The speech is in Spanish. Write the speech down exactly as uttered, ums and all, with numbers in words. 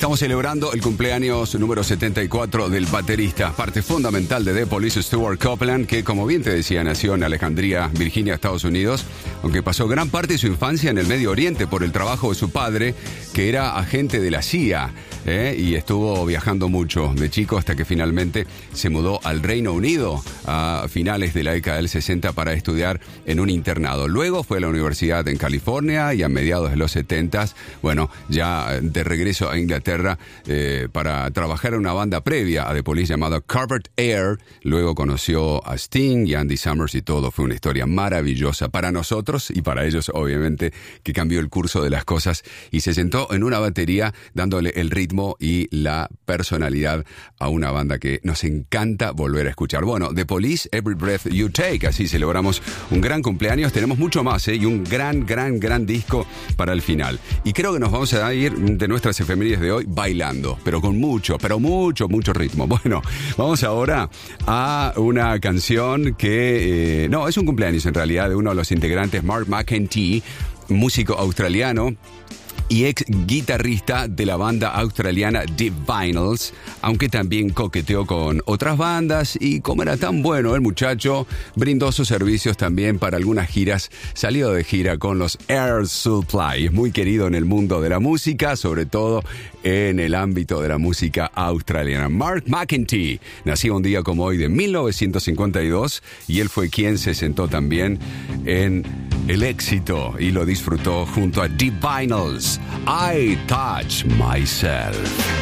Estamos celebrando el cumpleaños número setenta y cuatro del baterista, parte fundamental de The Police, Stuart Copeland, que, como bien te decía, nació en Alejandría, Virginia, Estados Unidos, aunque pasó gran parte de su infancia en el Medio Oriente por el trabajo de su padre, que era agente de la C I A, ¿eh? y estuvo viajando mucho de chico hasta que finalmente se mudó al Reino Unido a finales de la década del sesenta para estudiar en un internado. Luego fue a la universidad en California y a mediados de los setenta, bueno, ya de regreso a Inglaterra eh, para trabajar en una banda previa a The Police llamada Carpet Air. Luego conoció a Sting y Andy Summers y todo. Fue una historia maravillosa para nosotros y para ellos, obviamente, que cambió el curso de las cosas y se sentó en una batería dándole el ritmo y la personalidad a una banda que nos encanta volver a escuchar. Bueno, The Police, Every Breath You Take. Así celebramos un gran cumpleaños. Tenemos mucho más, ¿eh? Y un gran, gran, gran disco para el final. Y creo que nos vamos a ir de nuestras efemérides de hoy bailando, pero con mucho, pero mucho, mucho ritmo. Bueno, vamos ahora a una canción que, eh, no, es un cumpleaños en realidad de uno de los integrantes, Mark McEntee, músico australiano y ex guitarrista de la banda australiana The Vinyls, aunque también coqueteó con otras bandas y como era tan bueno el muchacho, brindó sus servicios también para algunas giras. Salió de gira con los Air Supply. Es muy querido en el mundo de la música, sobre todo en el ámbito de la música australiana. Mark McEntee nació un día como hoy de mil novecientos cincuenta y dos y él fue quien se sentó también en el éxito y lo disfrutó junto a The Vinyls. I Touch Myself.